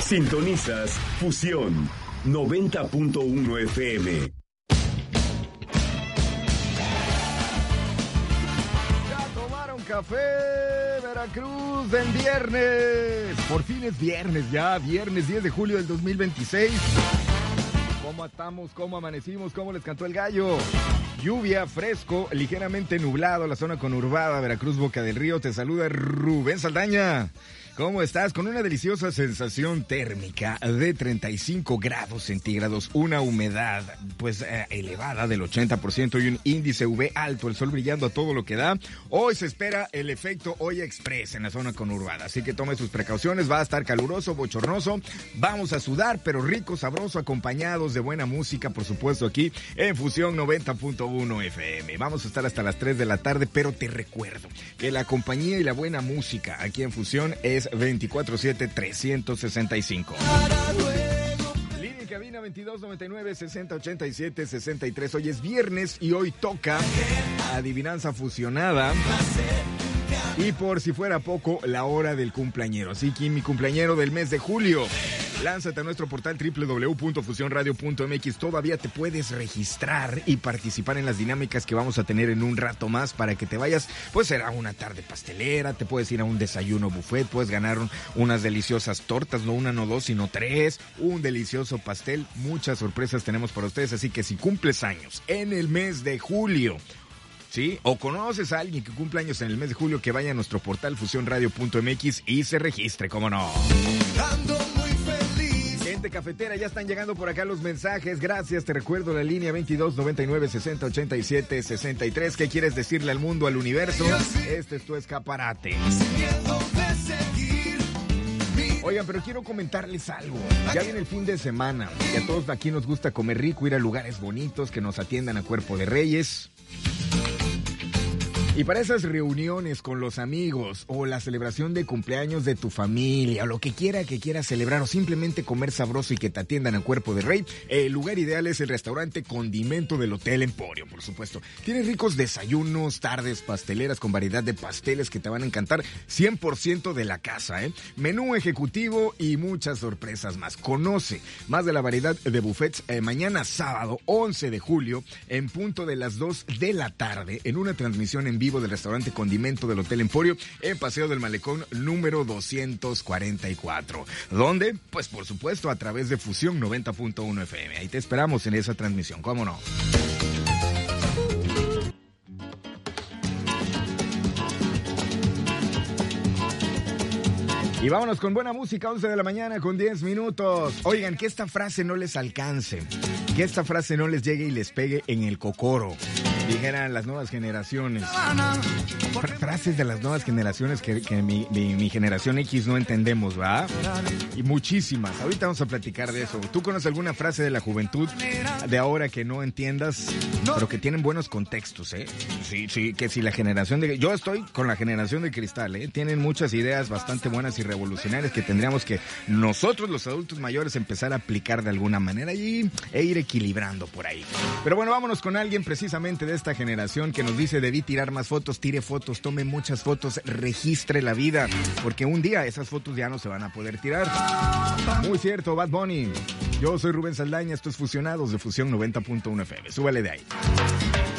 Sintonizas Fusión 90.1 FM. Ya tomaron café, Veracruz, en viernes. Por fin es viernes, ya, viernes 10 de julio del 2026. ¿Cómo estamos? ¿Cómo amanecimos? ¿Cómo les cantó el gallo? Lluvia, fresco, ligeramente nublado, la zona conurbada, Veracruz, Boca del Río. Te saluda Rubén Saldaña. ¿Cómo estás? Con una deliciosa sensación térmica de 35 grados centígrados, una humedad elevada del 80% y un índice UV alto, el sol brillando a todo lo que da. Hoy se espera el efecto Olla Express en la zona conurbada, así que tome sus precauciones, va a estar caluroso, bochornoso, vamos a sudar, pero rico, sabroso, acompañados de buena música, por supuesto, aquí en Fusión 90.1 FM. Vamos a estar hasta las 3 de la tarde, pero te recuerdo que la compañía y la buena música aquí en Fusión es 24/7-365. Línea en cabina 2299-6087-63. Hoy es viernes y hoy toca adivinanza fusionada. Y por si fuera poco, la hora del cumpleañero. Así que mi cumpleañero del mes de julio. Lánzate a nuestro portal www.fusionradio.mx. Todavía te puedes registrar y participar en las dinámicas que vamos a tener en un rato más para que te vayas. Pues será una tarde pastelera, te puedes ir a un desayuno buffet, puedes ganar unas deliciosas tortas, no una, no dos, sino 3, un delicioso pastel. Muchas sorpresas tenemos para ustedes, así que si cumples años en el mes de julio, ¿sí? O conoces a alguien que cumple años en el mes de julio, que vaya a nuestro portal fusionradio.mx y se registre, ¿cómo no? Gente cafetera, ya están llegando por acá los mensajes. Gracias, te recuerdo la línea 2299-6087-63. ¿Qué quieres decirle al mundo, al universo? Este es tu escaparate. Oigan, pero quiero comentarles algo. Ya viene el fin de semana y a todos aquí nos gusta comer rico, ir a lugares bonitos, que nos atiendan a cuerpo de reyes. Y para esas reuniones con los amigos o la celebración de cumpleaños de tu familia o lo que quiera que quieras celebrar o simplemente comer sabroso y que te atiendan a cuerpo de rey, el lugar ideal es el restaurante Condimento del Hotel Emporio, por supuesto. Tiene ricos desayunos, tardes pasteleras con variedad de pasteles que te van a encantar, 100% de la casa, ¿eh? Menú ejecutivo y muchas sorpresas más. Conoce más de la variedad de buffets mañana sábado 11 de julio en punto de las 2 de la tarde en una transmisión en vivo del restaurante Condimento del Hotel Emporio en Paseo del Malecón número 244. ¿Dónde? Pues por supuesto a través de Fusión 90.1 FM. Ahí te esperamos en esa transmisión, ¿cómo no? Y vámonos con buena música, 11 de la mañana con 10 minutos. Oigan, que esta frase no les alcance, que esta frase no les llegue y les pegue en el cocoro, dijeran las nuevas generaciones. Frases de las nuevas generaciones que mi generación X no entendemos, ¿va? Y muchísimas. Ahorita vamos a platicar de eso. ¿Tú conoces alguna frase de la juventud de ahora que no entiendas, pero que tienen buenos contextos, eh? Sí, que si la generación de... Yo estoy con la generación de cristal, ¿eh? Tienen muchas ideas bastante buenas y revolucionarias que tendríamos que nosotros, los adultos mayores, empezar a aplicar de alguna manera e ir equilibrando por ahí. Pero bueno, vámonos con alguien precisamente de esta generación que nos dice: debí tirar más fotos, tire fotos, tome muchas fotos, registre la vida, porque un día esas fotos ya no se van a poder tirar. Muy cierto, Bad Bunny. Yo soy Rubén Saldaña, esto es Fusionados de Fusión 90.1 FM. Súbale de ahí.